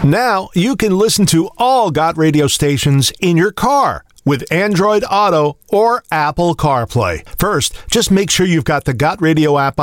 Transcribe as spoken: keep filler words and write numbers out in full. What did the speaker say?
Now you can listen to all Got Radio stations in your car with Android Auto or Apple CarPlay. First, just make sure you've got the Got Radio app